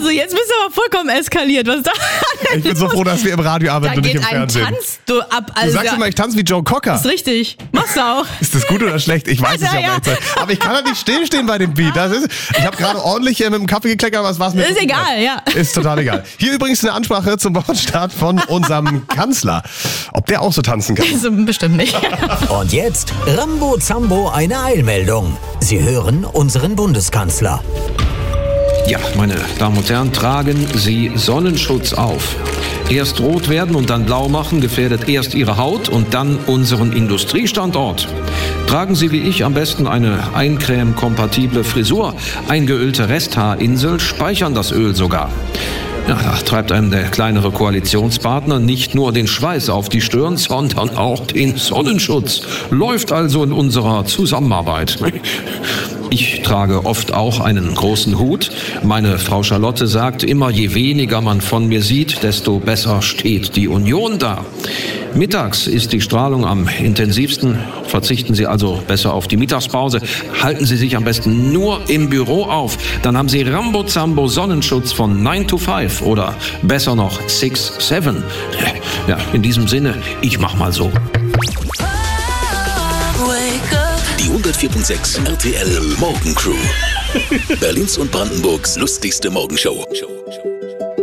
Also jetzt bist du aber vollkommen eskaliert. Was da? Ich bin so froh, dass wir im Radio arbeiten und nicht im Fernsehen. Da geht ein Tanz du ab. Also du sagst immer, ich tanze wie Joe Cocker. Ist richtig. Machst du auch. Ist das gut oder schlecht? Ich weiß es ja nicht. Aber ich kann halt nicht stillstehen bei dem Beat. Ich habe gerade ordentlich mit dem Kaffee gekleckert, aber es war's mir. Ist egal, ja. Ist total egal. Hier übrigens eine Ansprache zum Wochenstart von unserem Kanzler. Ob der auch so tanzen kann? Also, bestimmt nicht. Und jetzt Rambo Zambo eine Eilmeldung. Sie hören unseren Bundeskanzler. Ja, meine Damen und Herren, tragen Sie Sonnenschutz auf. Erst rot werden und dann blau machen gefährdet erst Ihre Haut und dann unseren Industriestandort. Tragen Sie wie ich am besten eine eincreme-kompatible Frisur. Eingeölte Resthaarinsel speichern das Öl sogar. Ja, da treibt einem der kleinere Koalitionspartner nicht nur den Schweiß auf die Stirn, sondern auch den Sonnenschutz. Läuft also in unserer Zusammenarbeit. Ich trage oft auch einen großen Hut. Meine Frau Charlotte sagt immer, je weniger man von mir sieht, desto besser steht die Union da. Mittags ist die Strahlung am intensivsten. Verzichten Sie also besser auf die Mittagspause. Halten Sie sich am besten nur im Büro auf. Dann haben Sie Rambo Zambo Sonnenschutz von 9 to 5 oder besser noch 6, 7. Ja, in diesem Sinne, ich mach mal so. Die 104.6 RTL Morgencrew. Berlins und Brandenburgs lustigste Morgenshow.